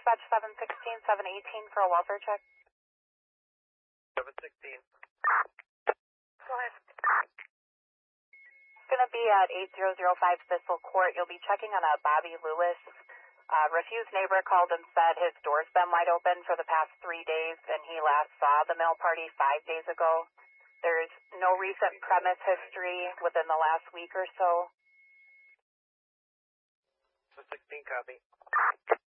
dispatch 716, 718 for a welfare check. 716. Go ahead. It's going to be at 8005 Thistle Court. You'll be checking on a Bobby Lewis. Refused neighbor called and said his door's been wide open for the past 3 days, and he last saw the mail party 5 days ago. There's no recent premise history within the last week or so. 16 copy.